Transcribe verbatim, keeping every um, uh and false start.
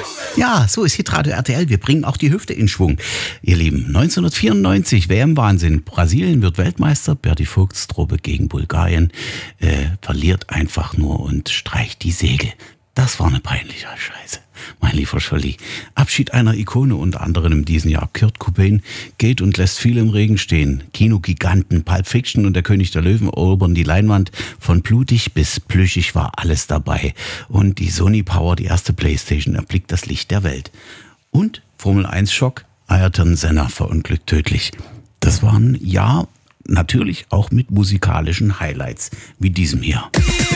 Ja, so ist Hitradio R T L. Wir bringen auch die Hüfte in Schwung. Ihr Lieben, neunzehnhundertvierundneunzig, W M-Wahnsinn. Brasilien wird Weltmeister. Berti Vogtstrobe gegen Bulgarien äh, verliert einfach nur und streicht die Segel. Das war eine peinliche Scheiße, mein lieber Scholli. Abschied einer Ikone, unter anderem in diesem Jahr. Kurt Cobain geht und lässt viel im Regen stehen. Kinogiganten, Pulp Fiction und der König der Löwen erobern die Leinwand. Von blutig bis plüschig war alles dabei. Und die Sony Power, die erste Playstation, erblickt das Licht der Welt. Und Formel eins Schock, Ayrton Senna verunglückt tödlich. Das waren, ja, natürlich auch mit musikalischen Highlights, wie diesem hier.